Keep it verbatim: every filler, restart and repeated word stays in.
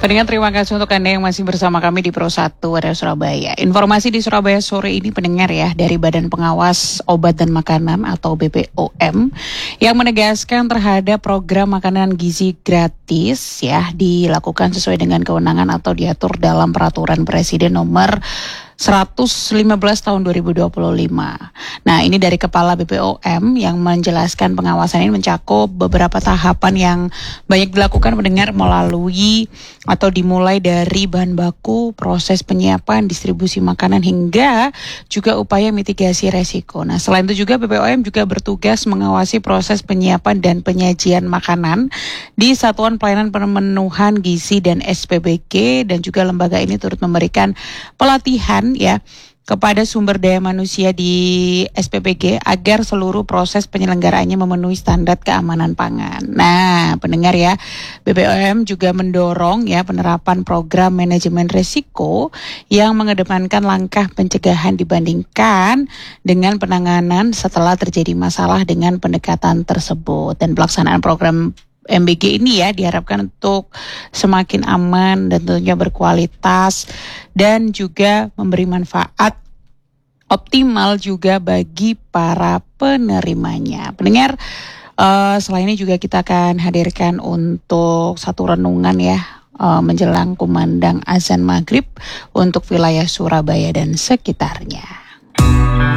Pendengar, terima kasih untuk Anda yang masih bersama kami di Pro satu Radio Surabaya. Informasi di Surabaya sore ini pendengar ya, dari Badan Pengawas Obat dan Makanan atau B P O M yang menegaskan terhadap program makanan gizi gratis ya dilakukan sesuai dengan kewenangan atau diatur dalam Peraturan Presiden nomor seratus lima belas tahun dua ribu dua puluh lima. Nah, ini dari Kepala B P O M yang menjelaskan pengawasan ini mencakup beberapa tahapan yang banyak dilakukan mendengar melalui atau dimulai dari bahan baku, proses penyiapan, distribusi makanan hingga juga upaya mitigasi resiko. Nah, selain itu juga B P O M juga bertugas mengawasi proses penyiapan dan penyajian makanan di Satuan Pelayanan Pemenuhan Gizi dan S P B G, dan juga lembaga ini turut memberikan pelatihan ya kepada sumber daya manusia di S P B G agar seluruh proses penyelenggaraannya memenuhi standar keamanan pangan. Nah, pendengar ya, B P O M juga mendorong ya penerapan program manajemen risiko yang mengedepankan langkah pencegahan dibandingkan dengan penanganan setelah terjadi masalah dengan pendekatan tersebut. Dan pelaksanaan program M B G ini ya diharapkan untuk semakin aman dan tentunya berkualitas dan juga memberi manfaat optimal juga bagi para penerimanya. Pendengar, uh, selain ini juga kita akan hadirkan untuk satu renungan ya uh, menjelang kumandang azan maghrib untuk wilayah Surabaya dan sekitarnya.